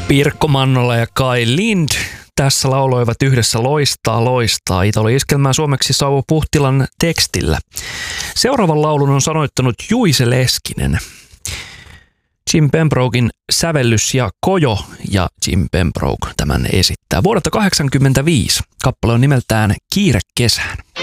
Pirkko Mannola ja Kai Lind tässä lauloivat yhdessä Loistaa, loistaa. Italo-iskelmää suomeksi Sauvo Puhtilan tekstillä. Seuraavan laulun on sanoittanut Juise Leskinen. Jim Pembroken sävellys ja Kojo ja Jim Pembroke tämän esittää. Vuodelta 1985 kappale on nimeltään Kiire kesään.